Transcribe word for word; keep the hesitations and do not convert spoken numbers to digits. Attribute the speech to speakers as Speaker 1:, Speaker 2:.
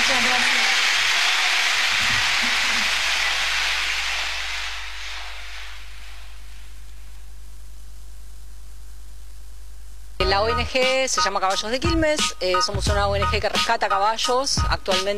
Speaker 1: Muchas gracias.
Speaker 2: La O N G se llama Caballos de Quilmes, eh, somos una O N G que rescata caballos actualmente.